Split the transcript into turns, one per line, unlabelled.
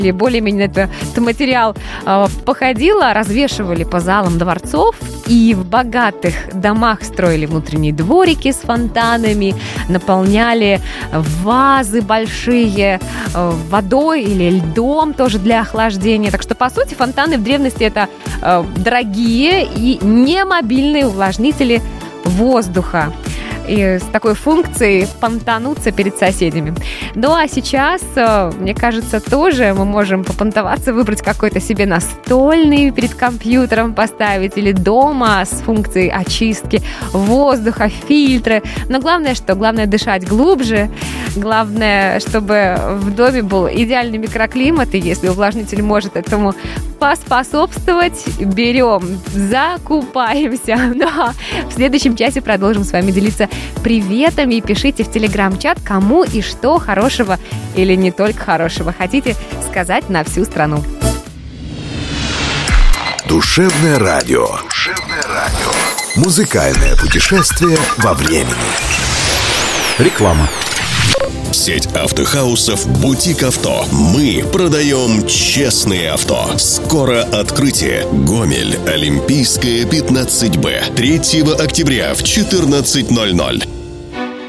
более-менее этот материал походила, развешивали по залам дворцов, и в богатых домах строили внутренние дворики с фонтанами, наполняли вазы большие водой или льдом тоже для охлаждения. Так что, по сути, фонтаны в древности это дорогие и немобильные увлажнители воздуха. И с такой функцией понтануться перед соседями. Ну а сейчас, мне кажется, тоже мы можем попонтоваться, выбрать какой-то себе настольный перед компьютером поставить или дома с функцией очистки воздуха, фильтры. Но главное что? Главное дышать глубже. Главное, чтобы в доме был идеальный микроклимат. И если увлажнитель может этому поспособствовать, берем, закупаемся. Ну а в следующем часе продолжим с вами делиться приветами. Пишите в телеграм-чат, кому и что хорошего или не только хорошего хотите сказать на всю страну.
Душевное радио. Душевное радио. Музыкальное путешествие во времени. Реклама.
Сеть автохаусов «Бутик Авто». Мы продаем честные авто. Скоро открытие. Гомель. Олимпийская, 15Б. 3 октября в 14:00.